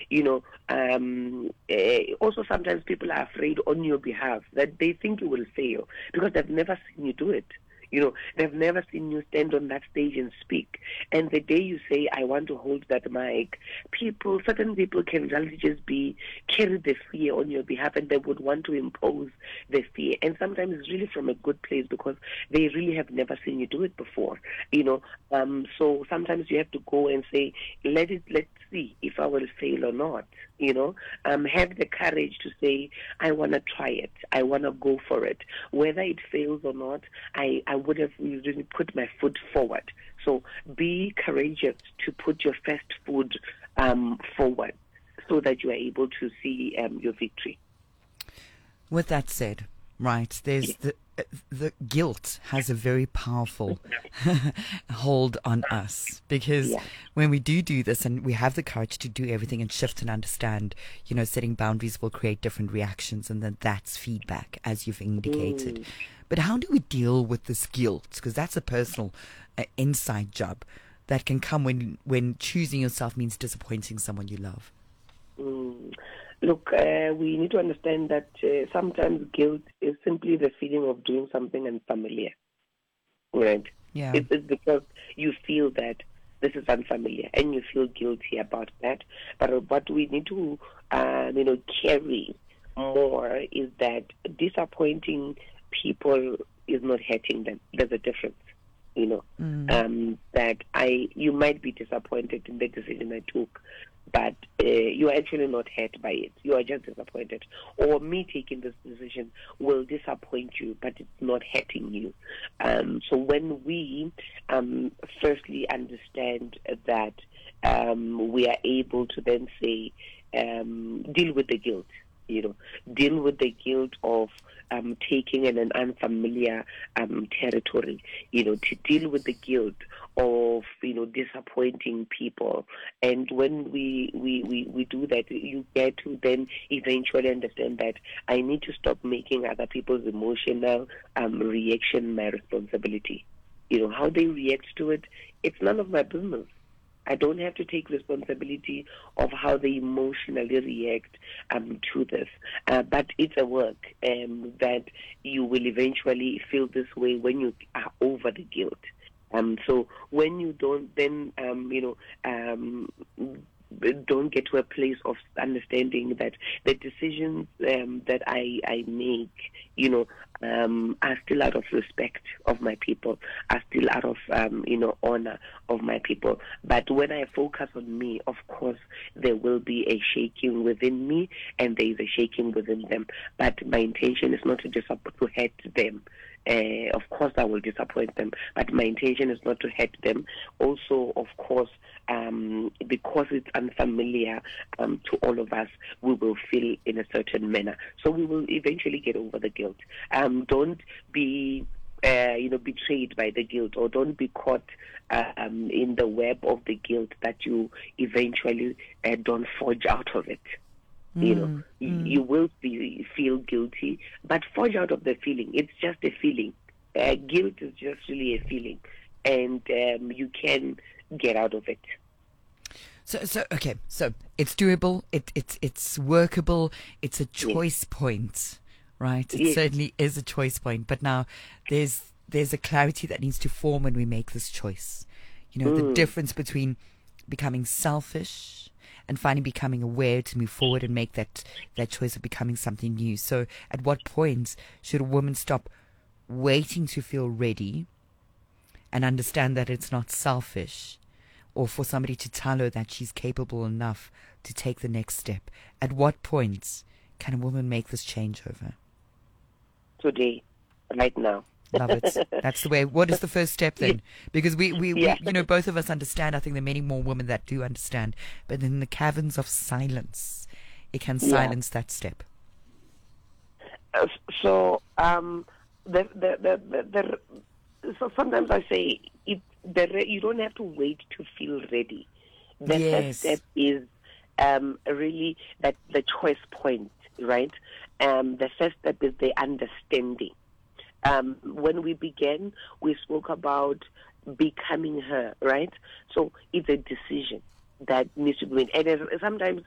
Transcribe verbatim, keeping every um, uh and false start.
You know, um, uh, also sometimes people are afraid on your behalf that they think you will fail because they've never seen you do it. You know, they've never seen you stand on that stage and speak. And the day you say, I want to hold that mic, people, certain people can really just be, carry the fear on your behalf, and they would want to impose the fear. And sometimes it's really from a good place because they really have never seen you do it before. You know, um, so sometimes you have to go and say, let it, let's see if I will fail or not. You know, um, have the courage to say, I want to try it. I want to go for it. Whether it fails or not, I, I would have really put my foot forward. So be courageous to put your first foot um, forward so that you are able to see um, your victory. With that said, right, there's the the guilt has a very powerful hold on us because yeah. when we do do this and we have the courage to do everything and shift and understand, you know, setting boundaries will create different reactions, and then that's feedback, as you've indicated. Mm. But how do we deal with this guilt? Because that's a personal uh, inside job that can come when when choosing yourself means disappointing someone you love. Mm. Look, uh, we need to understand that uh, sometimes guilt is simply the feeling of doing something unfamiliar, right? Yeah. It's, it's because you feel that this is unfamiliar and you feel guilty about that. But what we need to, uh, you know, carry more is that disappointing people is not hurting them. There's a difference. You know, mm. um, that I you might be disappointed in the decision I took, but uh, you are actually not hurt by it. You are just disappointed. Or me taking this decision will disappoint you, but it's not hurting you. Um, so when we um, firstly understand that um, we are able to then say, um, deal with the guilt. You know, deal with the guilt of um, taking in an unfamiliar um, territory, you know, to deal with the guilt of, you know, disappointing people. And when we, we, we, we do that, you get to then eventually understand that I need to stop making other people's emotional um, reaction my responsibility. You know, how they react to it, it's none of my business. I don't have to take responsibility of how they emotionally react um, to this. Uh, but it's a work um, that you will eventually feel this way when you are over the guilt. Um, so when you don't then, um, you know, um, don't get to a place of understanding that the decisions um, that I, I make, you know, um, are still out of respect of my people, are still out of, um, you know, honor of my people. But when I focus on me, of course, there will be a shaking within me and there is a shaking within them. But my intention is not to just to hurt them. Uh, of course, I will disappoint them, but my intention is not to hurt them. Also, of course, um, because it's unfamiliar um, to all of us, we will feel in a certain manner. So we will eventually get over the guilt. Um, don't be, uh, you know, betrayed by the guilt, or don't be caught uh, um, in the web of the guilt that you eventually uh, don't forge out of it. You know, mm, mm. you will be, feel guilty, but forge out of the feeling. It's just a feeling. Uh, guilt is just really a feeling, and um, you can get out of it. So, so okay. So it's doable. It, it's it's workable. It's a choice yes. point, right? It yes. certainly is a choice point. But now there's there's a clarity that needs to form when we make this choice. You know, mm. the difference between becoming selfish and finally becoming aware to move forward and make that, that choice of becoming something new. So at what point should a woman stop waiting to feel ready and understand that it's not selfish, or for somebody to tell her that she's capable enough to take the next step? At what point can a woman make this changeover? Today, right now. Love it. That's the way. What is the first step then? Because we, we, yeah. we, you know, both of us understand. I think there are many more women that do understand. But in the caverns of silence, it can silence yeah. that step. Uh, so, um, the, the, the, the, the, so sometimes I say it, the, you don't have to wait to feel ready. The yes. first step is um, really that the choice point, right? Um, the first step is the understanding. Um, when we began, we spoke about becoming her, right? So it's a decision that needs to be made. And sometimes